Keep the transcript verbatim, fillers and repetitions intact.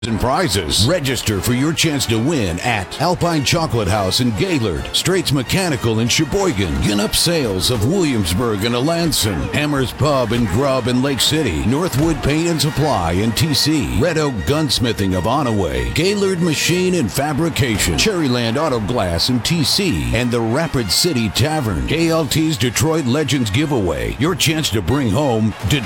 and prizes. Register for your chance to win at Alpine Chocolate House in Gaylord, Straits Mechanical in Sheboygan, Ginup Sales of Williamsburg and Alanson, Hammers Pub and Grub in Lake City, Northwood Paint and Supply in T C, Red Oak Gunsmithing of Onaway, Gaylord Machine and Fabrication, Cherryland Auto Glass in T C, and the Rapid City Tavern. K L T's Detroit Legends Giveaway. Your chance to bring home Detroit